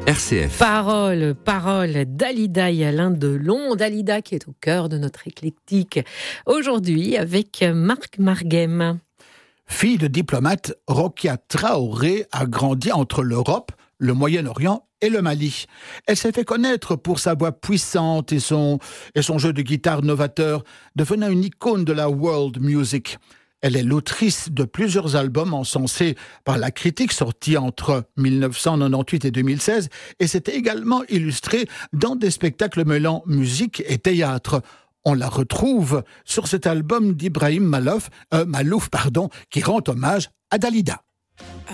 RCF. Parole, Dalida et Alain Delon. Dalida qui est au cœur de notre éclectique aujourd'hui avec Marc Marguem. Fille de diplomate, Rokia Traoré a grandi entre l'Europe, le Moyen-Orient et le Mali. Elle s'est fait connaître pour sa voix puissante et son jeu de guitare novateur, devenant une icône de la world music. Elle est l'autrice de plusieurs albums encensés par la critique sortis entre 1998 et 2016 et s'est également illustrée dans des spectacles mêlant musique et théâtre. On la retrouve sur cet album d'Ibrahim Malouf, qui rend hommage à Dalida.